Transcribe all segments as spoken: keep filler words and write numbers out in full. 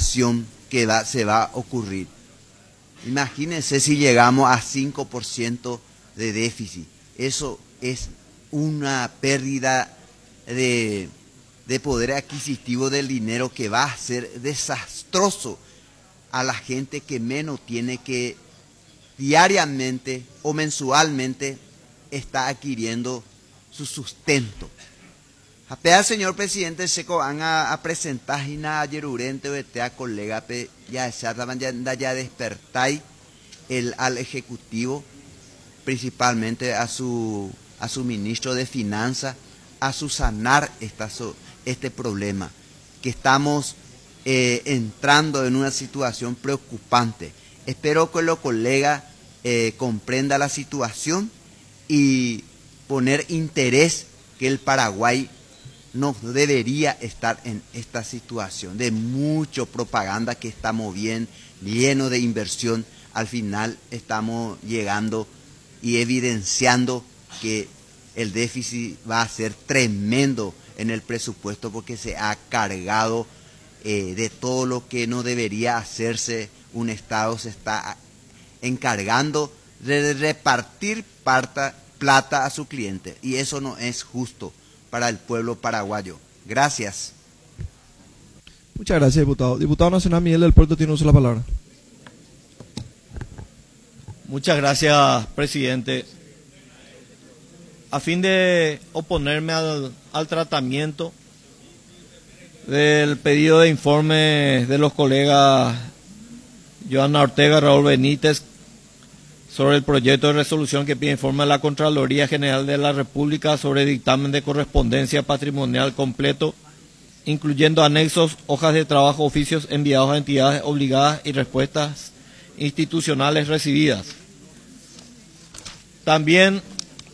situación que va, se va a ocurrir. Imagínense si llegamos a cinco por ciento de déficit. Eso es una pérdida de, de poder adquisitivo del dinero que va a ser desastroso a la gente que menos tiene, que diariamente o mensualmente está adquiriendo su sustento. Apea, señor presidente, se van a, a presentar a Yerurente o a colega pe ya ya ya despertáis el al ejecutivo, principalmente a su a su ministro de finanzas, a subsanar esta, este problema, que estamos eh, entrando en una situación preocupante. Espero que los colegas eh, comprendan la situación y poner interés que el Paraguay no debería estar en esta situación de mucha propaganda que estamos bien, lleno de inversión. Al final estamos llegando y evidenciando que el déficit va a ser tremendo en el presupuesto, porque se ha cargado eh, de todo lo que no debería hacerse. Un Estado se está encargando de repartir parta, plata a su cliente, y eso no es justo para el pueblo paraguayo. Gracias. Muchas gracias, diputado. Diputado nacional Miguel del Puerto tiene uso la palabra. Muchas gracias, presidente. A fin de oponerme al, al tratamiento del pedido de informe de los colegas Joana Ortega y Raúl Benítez sobre el proyecto de resolución que pide informe a la Contraloría General de la República sobre dictamen de correspondencia patrimonial completo, incluyendo anexos, hojas de trabajo, oficios enviados a entidades obligadas y respuestas institucionales recibidas. También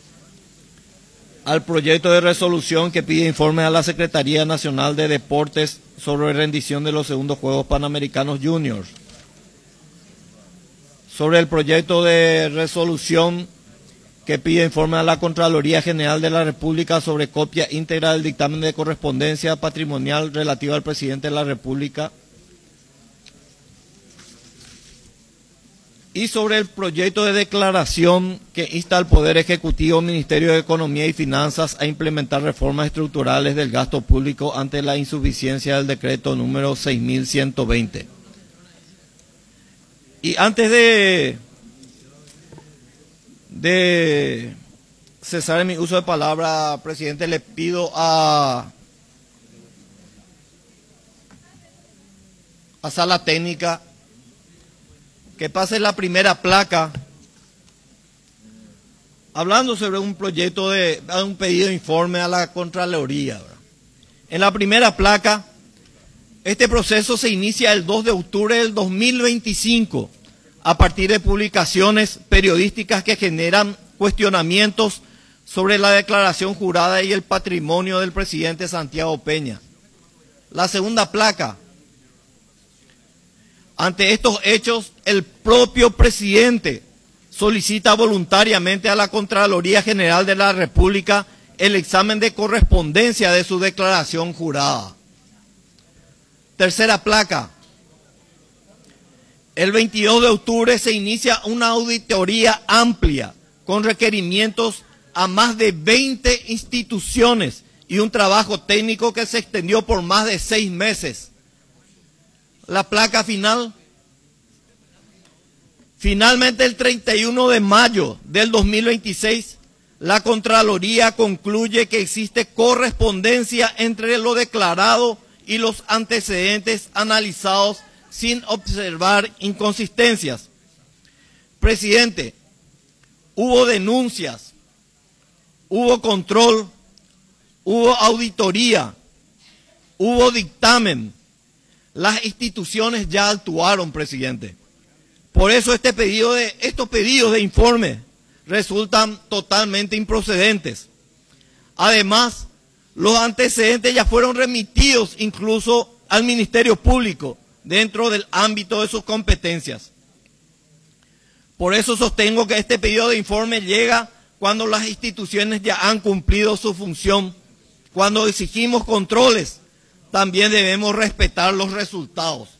al proyecto de resolución que pide informe a la Secretaría Nacional de Deportes sobre rendición de los segundos Juegos Panamericanos Juniors. Sobre el proyecto de resolución que pide informe a la Contraloría General de la República sobre copia íntegra del dictamen de correspondencia patrimonial relativo al presidente de la República. Y sobre el proyecto de declaración que insta al Poder Ejecutivo, Ministerio de Economía y Finanzas a implementar reformas estructurales del gasto público ante la insuficiencia del decreto número seis mil ciento veinte. Y antes de, de cesar en mi uso de palabra, presidente, le pido a, a Sala Técnica que pase la primera placa, hablando sobre un proyecto de, un pedido de informe a la Contraloría, ¿verdad? En la primera placa, este proceso se inicia el dos de octubre del dos mil veinticinco, a partir de publicaciones periodísticas que generan cuestionamientos sobre la declaración jurada y el patrimonio del presidente Santiago Peña. La segunda placa. Ante estos hechos, el propio presidente solicita voluntariamente a la Contraloría General de la República el examen de correspondencia de su declaración jurada. Tercera placa. El veintidós de octubre se inicia una auditoría amplia con requerimientos a más de veinte instituciones y un trabajo técnico que se extendió por más de seis meses. La placa final. Finalmente, el treinta y uno de mayo del dos mil veintiséis, la Contraloría concluye que existe correspondencia entre lo declarado y los antecedentes analizados sin observar inconsistencias. Presidente, hubo denuncias, hubo control, hubo auditoría, hubo dictamen. Las instituciones ya actuaron, presidente. Por eso este pedido de, estos pedidos de informe resultan totalmente improcedentes. Además, los antecedentes ya fueron remitidos incluso al Ministerio Público dentro del ámbito de sus competencias. Por eso sostengo que este pedido de informe llega cuando las instituciones ya han cumplido su función. Cuando exigimos controles, también debemos respetar los resultados.